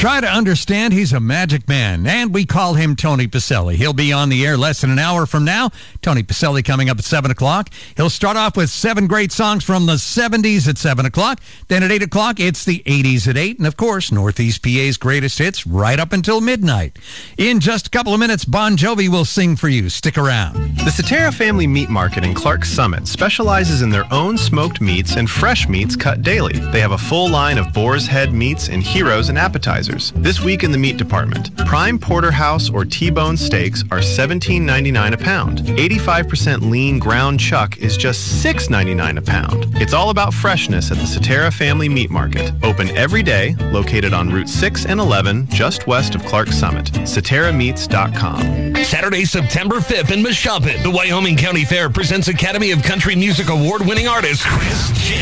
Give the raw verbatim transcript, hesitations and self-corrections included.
Try to understand he's a magic man, and we call him Tony Pacelli. He'll be on the air less than an hour from now. Tony Pacelli coming up at seven o'clock. He'll start off with seven great songs from the seventies at seven o'clock. Then at eight o'clock, it's the eighties at eight. And, of course, Northeast P A's greatest hits right up until midnight. In just a couple of minutes, Bon Jovi will sing for you. Stick around. The Cetera Family Meat Market in Clark Summit specializes in their own smoked meats and fresh meats cut daily. They have a full line of boar's head meats and heroes and appetizers. This week in the meat department, prime porterhouse or T-bone steaks are seventeen ninety-nine a pound. eighty-five percent lean ground chuck is just six ninety-nine a pound. It's all about freshness at the Cetera Family Meat Market. Open every day, located on Route six and eleven, just west of Clark Summit. Cetera Meats dot com. Saturday, September fifth in Meshopin, the Wyoming County Fair presents Academy of Country Music Award-winning artist Chris J.